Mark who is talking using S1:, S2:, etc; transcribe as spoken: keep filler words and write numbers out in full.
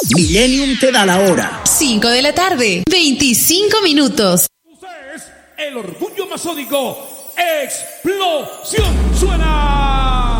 S1: Millennium te da la hora.
S2: cinco de la tarde, veinticinco minutos.
S3: Es el orgullo masónico. ¡Explosión! ¡Suena!